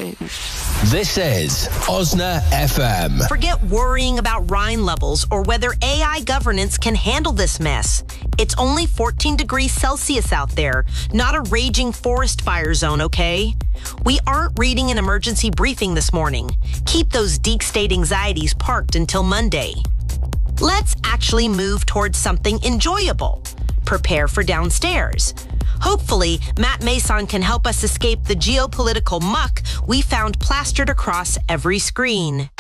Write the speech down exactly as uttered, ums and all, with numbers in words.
change. This is Osna F M. Forget worrying about Rhine levels or whether A I governance can handle this mess. It's only fourteen degrees Celsius out there, not a raging forest fire zone, okay? We aren't reading an emergency briefing this morning. Keep those deep state anxieties parked until Monday. Let's actually move towards something enjoyable. Prepare for downstairs. Hopefully, Matt Mason can help us escape the geopolitical muck we found plastered across every screen.